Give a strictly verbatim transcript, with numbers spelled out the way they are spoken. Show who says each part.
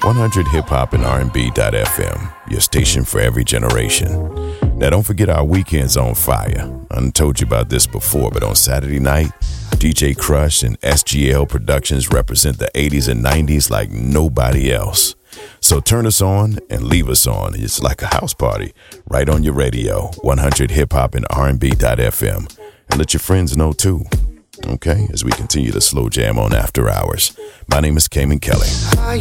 Speaker 1: one hundred hip hop and R and B dot F M, your station for every generation. Now, don't forget our weekends on fire. I done told you about this before, but on Saturday night, D J Crush and S G L Productions represent the eighties and nineties like nobody else. So turn us on and leave us on. It's like a house party right on your radio, one hundred hip hop and R and B dot F M. And let your friends know too. Okay, as we continue to slow jam on After Hours. My name is Cayman Kelly.